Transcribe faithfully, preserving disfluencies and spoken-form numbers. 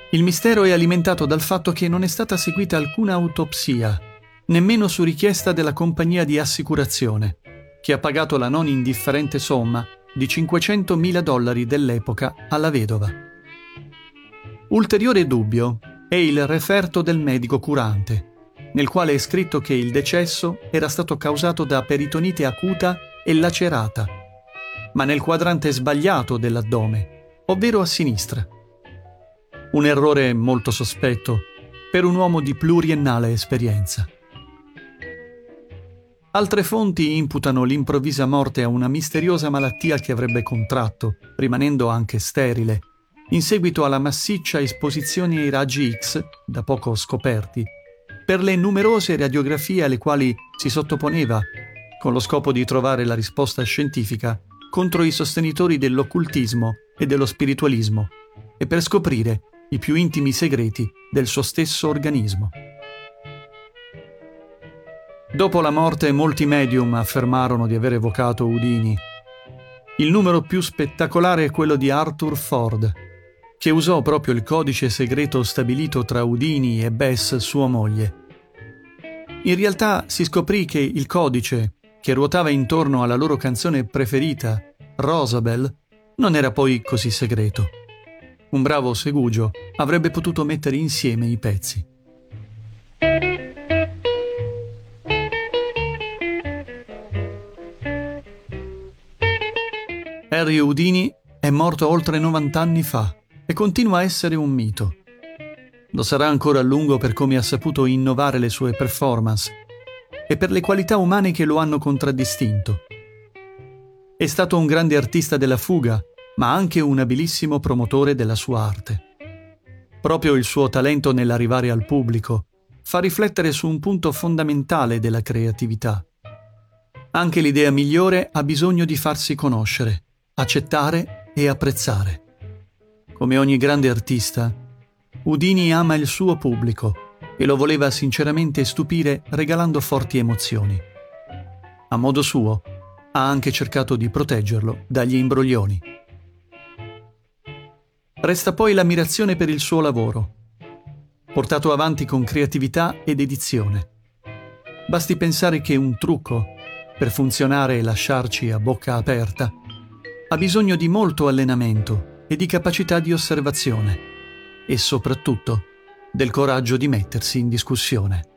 Il mistero è alimentato dal fatto che non è stata seguita alcuna autopsia, nemmeno su richiesta della compagnia di assicurazione, che ha pagato la non indifferente somma di cinquecentomila dollari dell'epoca alla vedova. Ulteriore dubbio è il referto del medico curante, nel quale è scritto che il decesso era stato causato da peritonite acuta e lacerata, ma nel quadrante sbagliato dell'addome, ovvero a sinistra. Un errore molto sospetto per un uomo di pluriennale esperienza. Altre fonti imputano l'improvvisa morte a una misteriosa malattia che avrebbe contratto, rimanendo anche sterile, in seguito alla massiccia esposizione ai raggi X, da poco scoperti, per le numerose radiografie alle quali si sottoponeva, con lo scopo di trovare la risposta scientifica contro i sostenitori dell'occultismo e dello spiritualismo, e per scoprire i più intimi segreti del suo stesso organismo. Dopo la morte molti medium affermarono di aver evocato Houdini. Il numero più spettacolare è quello di Arthur Ford, che usò proprio il codice segreto stabilito tra Houdini e Bess, sua moglie. In realtà si scoprì che il codice, che ruotava intorno alla loro canzone preferita, Rosabelle, non era poi così segreto. Un bravo segugio avrebbe potuto mettere insieme i pezzi. Harry Houdini è morto oltre novanta anni fa e continua a essere un mito. Lo sarà ancora a lungo per come ha saputo innovare le sue performance e per le qualità umane che lo hanno contraddistinto. È stato un grande artista della fuga, ma anche un abilissimo promotore della sua arte. Proprio il suo talento nell'arrivare al pubblico fa riflettere su un punto fondamentale della creatività. Anche l'idea migliore ha bisogno di farsi conoscere, accettare e apprezzare. Come ogni grande artista, Houdini ama il suo pubblico e lo voleva sinceramente stupire regalando forti emozioni. A modo suo, ha anche cercato di proteggerlo dagli imbroglioni. Resta poi l'ammirazione per il suo lavoro, portato avanti con creatività ed dedizione. Basti pensare che un trucco, per funzionare e lasciarci a bocca aperta, ha bisogno di molto allenamento e di capacità di osservazione, e soprattutto del coraggio di mettersi in discussione.